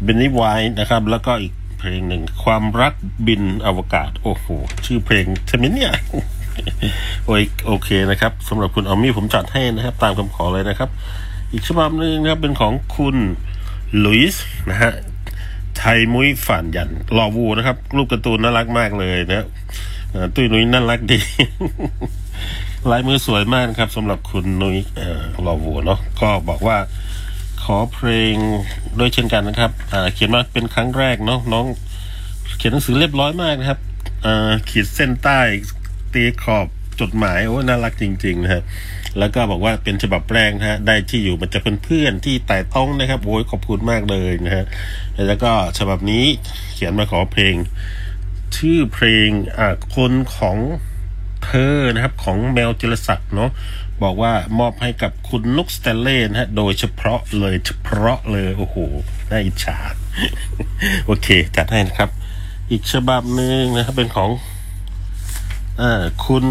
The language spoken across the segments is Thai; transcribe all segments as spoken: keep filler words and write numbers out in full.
เบนนี่ไวท์นะครับแล้วก็อีกเพลงหนึ่งความรักบินอวกาศโอ้โหชื่อเพลงใช่ไหมเนี่ย โอ้ยโอเคนะครับสำหรับคุณออมมี่ผมจัดให้นะครับตามคำขอเลยนะครับอีกฉบับหนึ่งนะครับเป็นของคุณลุยส์นะฮะไทยมุ้ยฝ่านยันหล่อวูนะครับรูปการ์ตูนน่ารักมากเลยนะตุ้ยนุ้ยน่ารักดี ลายมือสวยมากครับสำหรับคุณนุ้ยหล่อวูเนาะก็บอกว่าขอเพลงด้วยเช่นกันนะครับเขียนมาเป็นครั้งแรกเนาะน้องเขียนหนังสือเรียบร้อยมากนะครับขีดเส้นใต้ตีขอบจดหมายโอ้น่ารักจริงๆนะฮะแล้วก็บอกว่าเป็นฉบับแรกนะฮะได้ที่อยู่มาจากเพื่อนๆที่แต่ต้องนะครับโอ้ยขอบคุณมากเลยนะฮะแล้วก็ฉบับนี้เขียนมาขอเพลงชื่อเพลงอ่าคนของเธอนะครับของแมวจิรศักดิ์เนาะบอกว่ามอบให้กับคุณนุกสเตเล่นะฮะโดยเฉพาะเลยเฉพาะเลยโอ้โหน่าอิจฉา โอเคจัดให้นะครับอีกฉบับหนึ่งนะครับเป็นของอ่าคุณ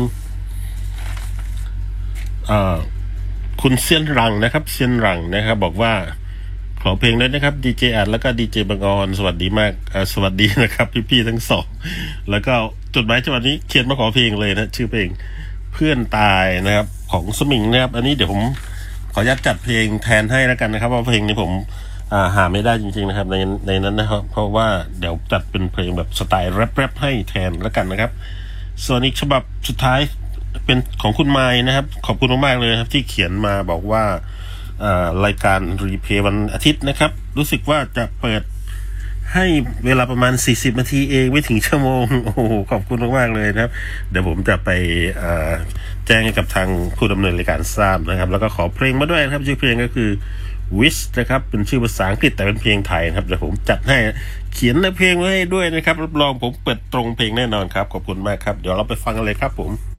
อ่าคุณเซียนรังนะครับเซียนรังนะครับบอกว่าขอเพลงด้วยนะครับดีเจอัดแล้วก็ดีเจบังออนสวัสดีมากสวัสดีนะครับพี่ๆทั้งสองแล้วก็จดหมายฉบับนี้เขียนมาขอเพลงเลยนะชื่อเพลงเพื่อนตายนะครับของสมิงนะครับอันนี้เดี๋ยวผมขออนุญาตจัดเพลงแทนให้แล้วกันนะครับเพราะเพลงนี้ผมอ่าหาไม่ได้จริงๆนะครับในในนั้นนะครับเพราะว่าเดี๋ยวจัดเป็นเพลงแบบสไตล์แรปๆให้แทนแล้วกันนะครับส่วนอีกฉบับสุดท้ายเป็นของคุณไมค์นะครับขอบคุณมากๆเลยครับที่เขียนมาบอกว่ารายการรีเพย์วันอาทิตย์นะครับรู้สึกว่าจะเปิดให้เวลาประมาณสี่สิบนาทีเองไม่ถึงชั่วโมงโอ้โหขอบคุณมากๆเลยนะครับเดี๋ยวผมจะไปแจ้งให้กับทางผู้ดำเนินรายการทราบนะครับแล้วก็ขอเพลงมาด้วยนะครับชื่อเพลงก็คือ Wish นะครับเป็นชื่อภาษาอังกฤษแต่เป็นเพลงไทยนะครับเดี๋ยวผมจัดให้เขียนในเพลงไว้ให้ด้วยนะครับรับรองผมเปิดตรงเพลงแน่นอนครับขอบคุณมากครับเดี๋ยวเราไปฟังกันเลยครับผม